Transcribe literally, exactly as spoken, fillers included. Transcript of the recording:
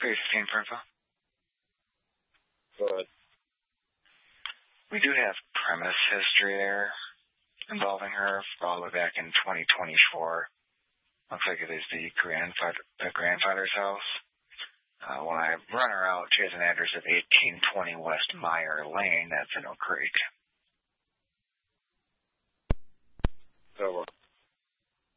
three fifteen for info. Good. We do have premise history there involving her all the way back in twenty twenty-four. Looks like it is the grandfather, the grandfather's house. Uh, when I run her out, she has an address of eighteen twenty West Meyer Lane. That's in Oak Creek. So,